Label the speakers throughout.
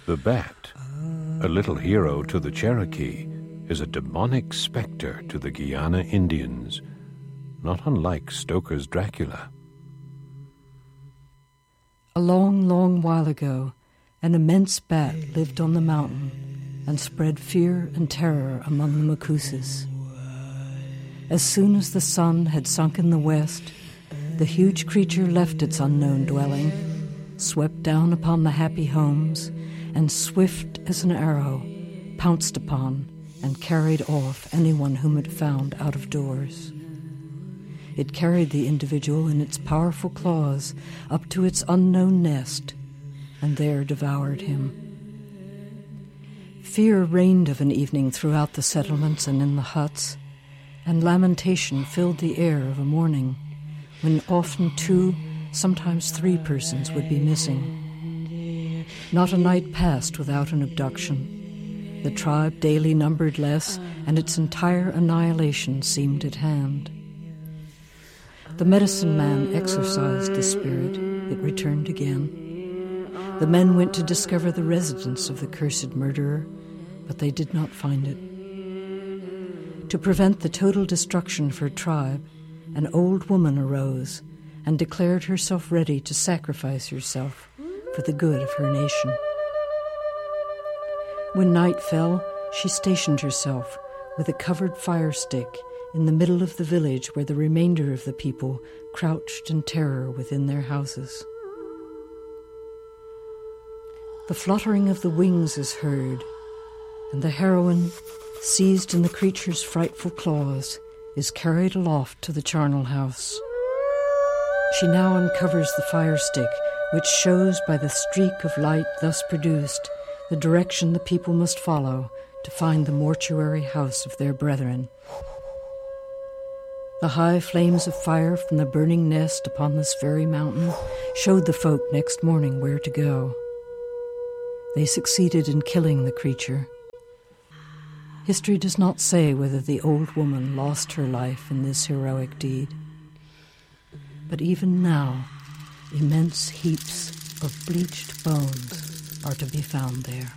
Speaker 1: The bat, a little hero to the Cherokee, is a demonic specter to the Guyana Indians, not unlike Stoker's Dracula.
Speaker 2: A long, long while ago, an immense bat lived on the mountain and spread fear and terror among the Macuses. As soon as the sun had sunk in the west, the huge creature left its unknown dwelling, swept down upon the happy homes, and swift as an arrow, pounced upon and carried off anyone whom it found out of doors. It carried the individual in its powerful claws up to its unknown nest, and there devoured him. Fear reigned of an evening throughout the settlements and in the huts, and lamentation filled the air of a morning when often 2, sometimes 3 persons would be missing. Not a night passed without an abduction. The tribe daily numbered less, and its entire annihilation seemed at hand. The medicine man exorcised the spirit. It returned again. The men went to discover the residence of the cursed murderer, but they did not find it. To prevent the total destruction of her tribe, an old woman arose and declared herself ready to sacrifice herself for the good of her nation. When night fell, she stationed herself with a covered fire stick in the middle of the village where the remainder of the people crouched in terror within their houses. The fluttering of the wings is heard, and the heroine, seized in the creature's frightful claws, is carried aloft to the charnel house. She now uncovers the fire stick, which shows by the streak of light thus produced the direction the people must follow to find the mortuary house of their brethren. The high flames of fire from the burning nest upon this very mountain showed the folk next morning where to go. They succeeded in killing the creature. History does not say whether the old woman lost her life in this heroic deed. But even now, immense heaps of bleached bones are to be found there.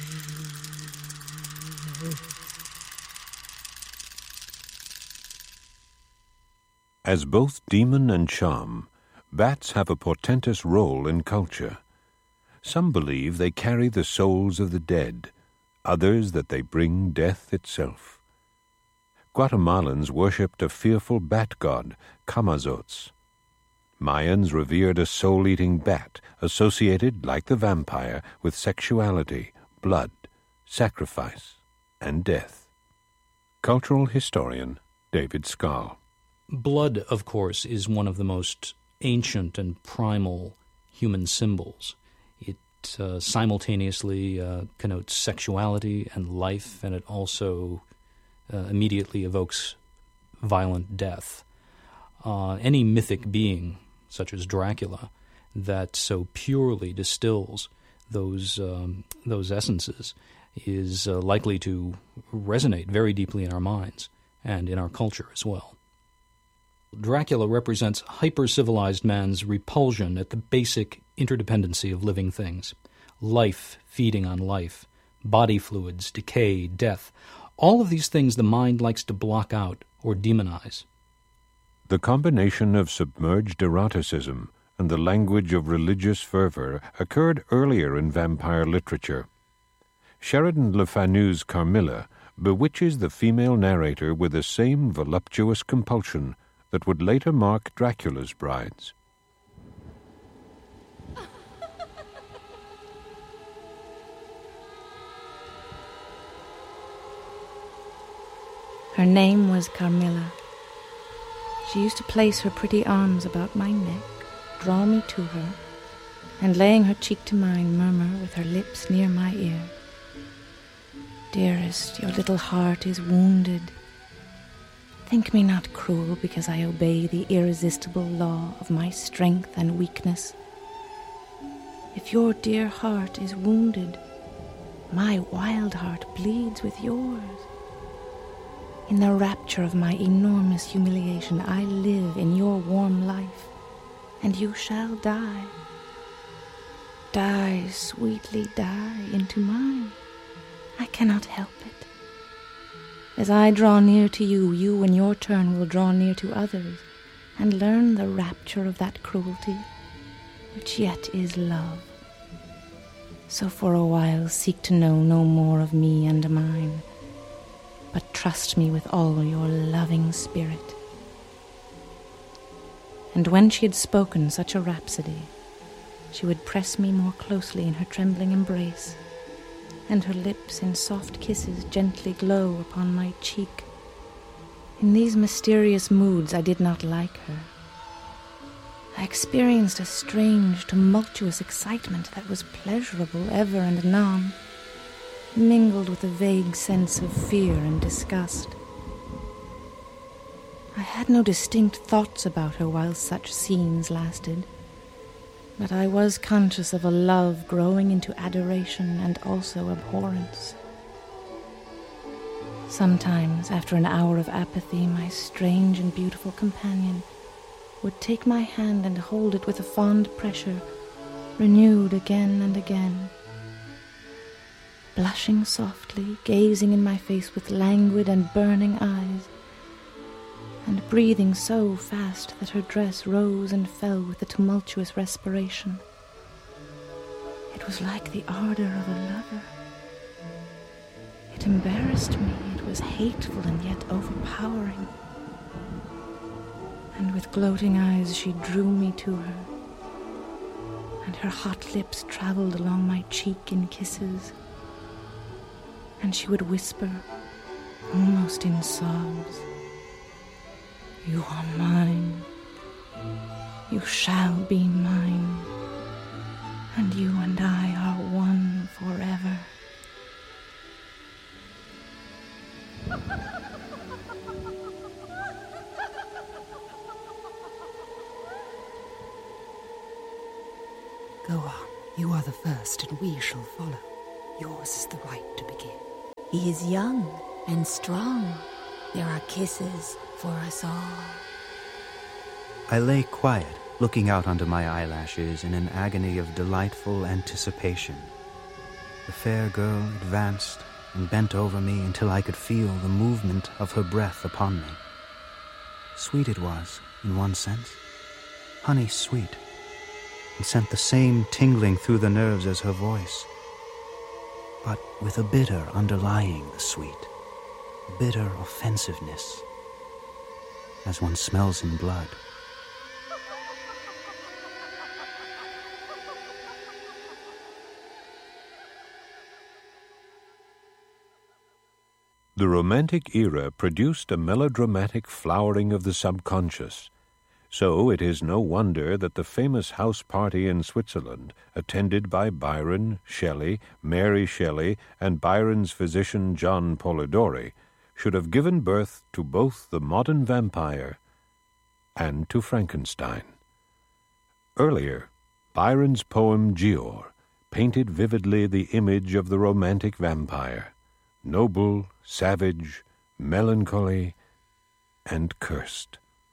Speaker 1: As both demon and charm, bats have a portentous role in culture. Some believe they carry the souls of the dead, others that they bring death itself. Guatemalans worshipped a fearful bat god, Camazots. Mayans revered a soul-eating bat associated, like the vampire, with sexuality, blood, sacrifice, and death. Cultural historian David Skal.
Speaker 3: Blood, of course, is one of the most ancient and primal human symbols. It simultaneously connotes sexuality and life, and it also immediately evokes violent death. Any mythic being, such as Dracula, that so purely distills those essences is likely to resonate very deeply in our minds and in our culture as well. Dracula represents hyper-civilized man's repulsion at the basic interdependency of living things. Life feeding on life, body fluids, decay, death. All of these things the mind likes to block out or demonize.
Speaker 1: The combination of submerged eroticism and the language of religious fervor occurred earlier in vampire literature. Sheridan Le Fanu's Carmilla bewitches the female narrator with the same voluptuous compulsion that would later mark Dracula's brides.
Speaker 4: Her name was Carmilla. She used to place her pretty arms about my neck, draw me to her, and laying her cheek to mine, murmur with her lips near my ear, "Dearest, your little heart is wounded. Think me not cruel because I obey the irresistible law of my strength and weakness. If your dear heart is wounded, my wild heart bleeds with yours. In the rapture of my enormous humiliation, I live in your warm life, and you shall die. Die I sweetly die into mine. I cannot help it. As I draw near to you, you in your turn will draw near to others, and learn the rapture of that cruelty, which yet is love. So for a while seek to know no more of me and mine, but trust me with all your loving spirit. And when she had spoken such a rhapsody, she would press me more closely in her trembling embrace, and her lips in soft kisses gently glow upon my cheek. In these mysterious moods I did not like her. I experienced a strange, tumultuous excitement that was pleasurable ever and anon, mingled with a vague sense of fear and disgust. I had no distinct thoughts about her while such scenes lasted, but I was conscious of a love growing into adoration and also abhorrence. Sometimes, after an hour of apathy, my strange and beautiful companion would take my hand and hold it with a fond pressure, renewed again and again. Blushing softly, gazing in my face with languid and burning eyes, and breathing so fast that her dress rose and fell with a tumultuous respiration. It was like the ardor of a lover. It embarrassed me, it was hateful and yet overpowering. And with gloating eyes she drew me to her, and her hot lips traveled along my cheek in kisses, and she would whisper, almost in sobs, "You are mine, you shall be mine, and you and I are one forever."
Speaker 5: Go on, you are the first and we shall follow. Yours is the right to begin.
Speaker 6: He is young and strong. There are kisses for us all.
Speaker 7: I lay quiet, looking out under my eyelashes in an agony of delightful anticipation. The fair girl advanced and bent over me until I could feel the movement of her breath upon me. Sweet it was, in one sense, honey sweet, and sent the same tingling through the nerves as her voice, but with a bitter underlying the sweet, a bitter offensiveness, as one smells in blood.
Speaker 1: The Romantic era produced a melodramatic flowering of the subconscious. So it is no wonder that the famous house party in Switzerland, attended by Byron, Shelley, Mary Shelley, and Byron's physician John Polidori, should have given birth to both the modern vampire and to Frankenstein. Earlier, Byron's poem Giaour painted vividly the image of the romantic vampire, noble, savage, melancholy, and cursed.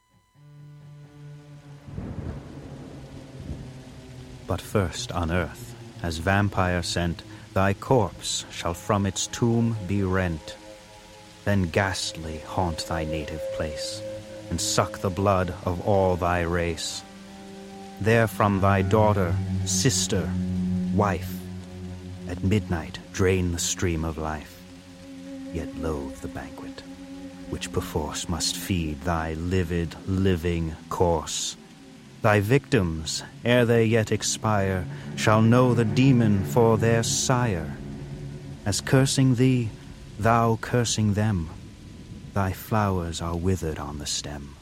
Speaker 7: But first on earth, as vampire sent, thy corpse shall from its tomb be rent. Then ghastly haunt thy native place, and suck the blood of all thy race. There from thy daughter, sister, wife, at midnight drain the stream of life, yet loathe the banquet, which perforce must feed thy livid, living corse. Thy victims, ere they yet expire, shall know the demon for their sire. As cursing thee, thou cursing them, thy flowers are withered on the stem.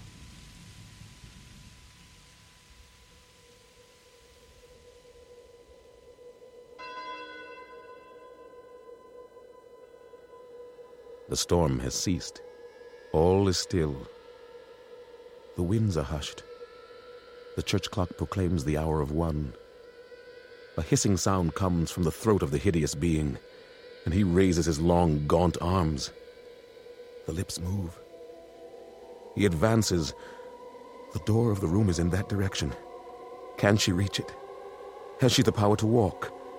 Speaker 8: The storm has ceased. All is still. The winds are hushed. The church clock proclaims the hour of 1. A hissing sound comes from the throat of the hideous being, and he raises his long, gaunt arms. The lips move. He advances. The door of the room is in that direction. Can she reach it? Has she the power to walk?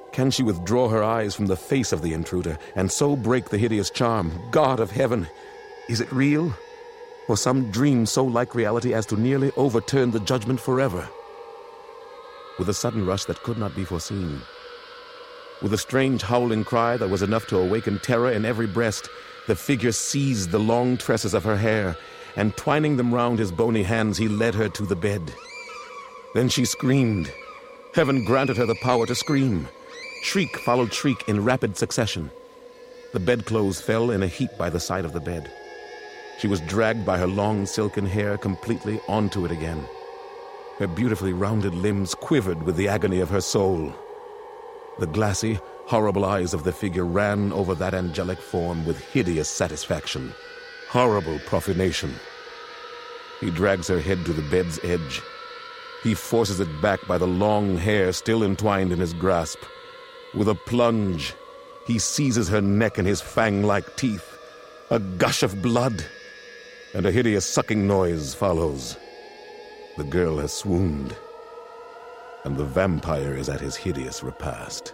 Speaker 8: Can she withdraw her eyes from the face of the intruder and so break the hideous charm? God of heaven, is it real? Or some dream so like reality as to nearly overturn the judgment forever? With a sudden rush that could not be foreseen, with a strange howling cry that was enough to awaken terror in every breast, the figure seized the long tresses of her hair, and twining them round his bony hands, he led her to the bed. Then she screamed. Heaven granted her the power to scream. Shriek followed shriek in rapid succession. The bedclothes fell in a heap by the side of the bed. She was dragged by her long silken hair completely onto it again. Her beautifully rounded limbs quivered with the agony of her soul. The glassy, horrible eyes of the figure ran over that angelic form with hideous satisfaction, horrible profanation. He drags her head to the bed's edge. He forces it back by the long hair still entwined in his grasp. With a plunge, he seizes her neck in his fang-like teeth. A gush of blood, and a hideous sucking noise follows. The girl has swooned, and the vampire is at his hideous repast.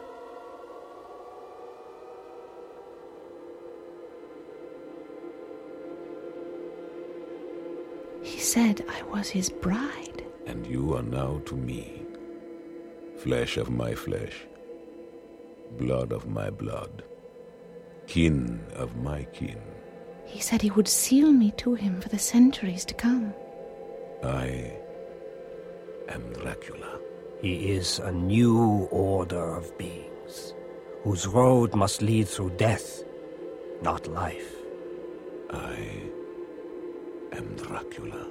Speaker 4: He said I was his bride.
Speaker 8: And you are now to me, flesh of my flesh, blood of my blood, kin of my kin.
Speaker 4: He said he would seal me to him for the centuries to come.
Speaker 8: I am Dracula.
Speaker 9: He is a new order of beings, whose road must lead through death, not life.
Speaker 8: I am Dracula.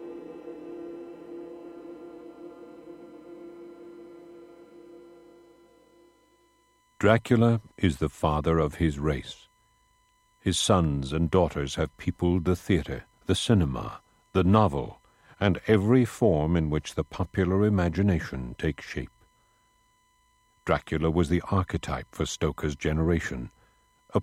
Speaker 1: Dracula is the father of his race. His sons and daughters have peopled the theatre, the cinema, the novel, and every form in which the popular imagination takes shape. Dracula was the archetype for Stoker's generation,